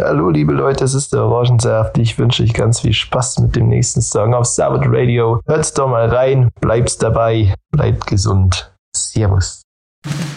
Hallo liebe Leute, es ist der Orangensaft. Ich wünsche euch ganz viel Spaß mit dem nächsten Song auf Sabbath Radio. Hört doch mal rein, bleibt dabei, bleibt gesund. Servus.